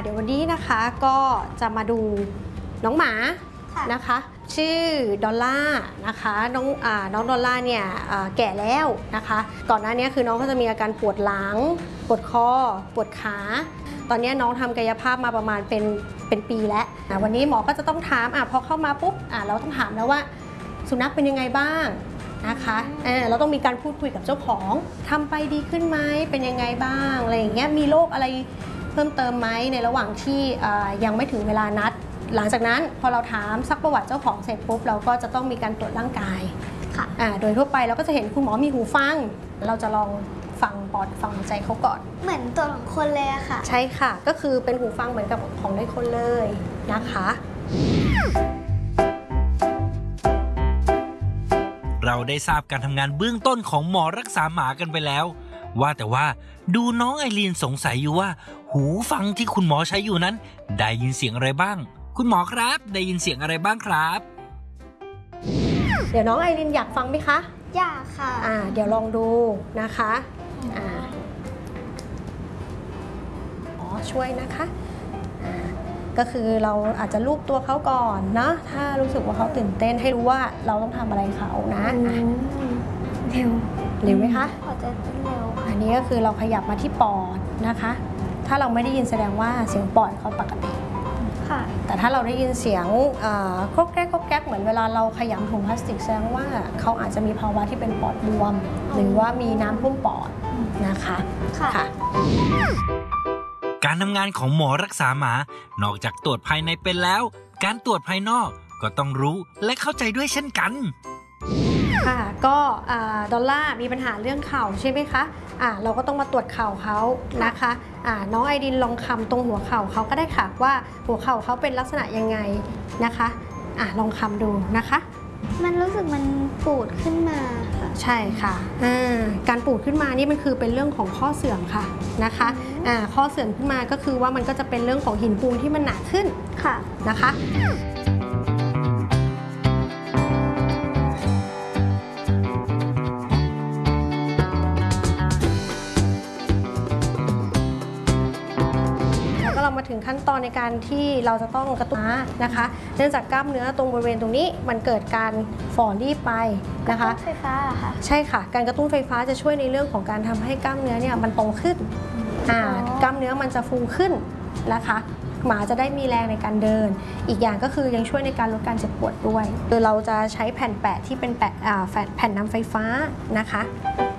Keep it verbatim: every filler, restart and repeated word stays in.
เดี๋ยววันนี้นะคะก็จะมาดูน้องหมานะคะชื่อดอลล่านะคะน้องอ่าน้องดอลล่าเนี่ยแก่แล้วนะคะก่อนหน้านี้คือน้องเขาจะมีอาการปวดหลังปวดคอปวดขาตอนนี้น้องทำกายภาพมาประมาณเป็นเป็นปีแล้ววันนี้หมอก็จะต้องถามอ่ะพอเข้ามาปุ๊บอ่ะเราต้องถามแล้วว่าสุนัขเป็นยังไงบ้างนะคะเออเราต้องมีการพูดคุยกับเจ้าของทำไปดีขึ้นไหมเป็นยังไงบ้างอะไรอย่างเงี้ยมีโรคอะไรเพิ่มเติมไหมในระหว่างที่ยังไม่ถึงเวลานัดหลังจากนั้นพอเราถามซักประวัติเจ้าของเสร็จปุ๊บเราก็จะต้องมีการตรวจร่างกายค่ะอ่าโดยทั่วไปเราก็จะเห็นคุณหมอมีหูฟังเราจะลองฟังปอดฟังหัวใจเขาก่อนเหมือนตัวของคนเลยอะค่ะใช่ค่ะก็คือเป็นหูฟังเหมือนกับของในคนเลยนะคะเราได้ทราบการทำงานเบื้องต้นของหมอรักษาหมากันไปแล้วว่าแต่ว่าดูน้องไอรีนสงสัยอยู่ว่าหูฟังที่คุณหมอใช้อยู่นั้นได้ยินเสียงอะไรบ้างคุณหมอครับได้ยินเสียงอะไรบ้างครับเดี๋ยวน้องไอรีนอยากฟังไหมคะอยากค่ะอ่าเดี๋ยวลองดูนะคะอ่าหมอช่วยนะคะก็คือเราอาจจะลูบตัวเขาก่อนนะถ้ารู้สึกว่าเขาตื่นเต้นให้รู้ว่าเราต้องทำอะไรเขานะเร็วเร็วไหมคะพอจะเร็วอันนี้ก็คือเราขยับมาที่ปอดนะคะถ้าเราไม่ได้ยินแสดงว่าเสียงปอดเขาปกติค่ะแต่ถ้าเราได้ยินเสียงโครกแก๊กโครกแก๊กเหมือนเวลาเราขยำถุงพลาสติกแสดงว่าเขาอาจจะมีภาวะที่เป็นปอดบวมหรือว่ามีน้ำท่วมปอดนะคะค่ะการทำงานของหมอรักษาหมานอกจากตรวจภายในเป็นแล้วการตรวจภายนอกก็ต้องรู้และเข้าใจด้วยเช่นกันค่ะก็ดอลล่ามีปัญหาเรื่องเข่าใช่ไหมคะอ่าเราก็ต้องมาตรวจเข่าเขานะคะอ่าน้องไอดินลองคำตรงหัวเข่าเขาก็ได้ค่ะว่าหัวเข่าเขาเป็นลักษณะยังไงนะคะอ่าลองคำดูนะคะมันรู้สึกมันปูดขึ้นมาค่ะใช่ค่ะการปูดขึ้นมานี่มันคือเป็นเรื่องของข้อเสื่อมค่ะนะคะอ่าข้อเสื่อมขึ้นมาก็คือว่ามันก็จะเป็นเรื่องของหินปูนที่มันหนาขึ้นค่ะนะคะเรามาถึงขั้นตอนในการที่เราจะต้องกระตุ้นนะคะเนื่องจากกล้ามเนื้อตรงบริเวณตรงนี้มันเกิดการฝ่อรีบไปนะคะไฟฟ้าค่ะใช่ค่ะการกระตุ้นไฟฟ้าจะช่วยในเรื่องของการทำให้กล้ามเนื้อเนี่ยมันโตขึ้นอ่ากล้ามเนื้อมันจะฟูขึ้นนะคะหมาจะได้มีแรงในการเดินอีกอย่างก็คือยังช่วยในการลดการเจ็บปวดด้วยคือเราจะใช้แผ่นแปะที่เป็นแปะแผ่นนำไฟฟ้านะคะ